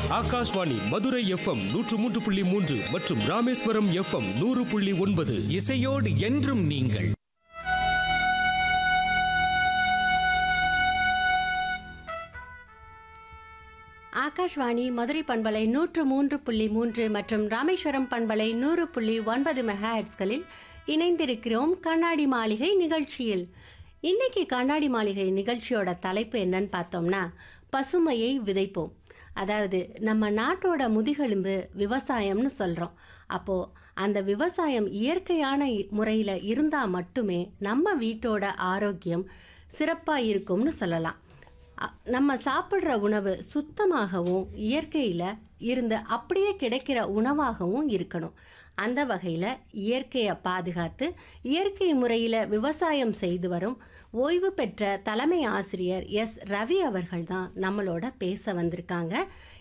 Akashvani Madurai FM 103.3 மற்றும் Rameswaram FM 100.9. இசையோடு என்றும் நீங்கள். ஆகாஷ்வாணி மதுரை பண்பலை 103.3 மற்றும் ராமேஸ்வரம் பண்பலை 100.9 மெகாஹெட்ஸ்களில் இணைந்திருக்கிறோம் கண்ணாடி மாளிகை நிகழ்ச்சியில். இன்னைக்கு கண்ணாடி மாளிகை நிகழ்ச்சியோட தலைப்பு என்னன்னு பார்த்தோம்னா, பசுமையை விதைப்போம். அதாவது நம்ம நாட்டோட முதுகெலும்பு விவசாயம்னு சொல்கிறோம். அப்போது அந்த விவசாயம் இயற்கையான முறையில் இருந்தால் மட்டுமே நம்ம வீட்டோட ஆரோக்கியம் சிறப்பாக இருக்கும்னு சொல்லலாம். நம்ம சாப்பிட்ற உணவு சுத்தமாகவும் இயற்கையில் இருந்து அப்படியே கிடைக்கிற உணவாகவும் இருக்கணும். அந்த வகையில் இயற்கையை பாதுகாத்து இயற்கை முறையில் விவசாயம் செய்து வரும் ஓய்வு பெற்ற தலைமை ஆசிரியர் எஸ் ரவி அவர்கள் தான் நம்மளோட பேச வந்திருக்காங்க.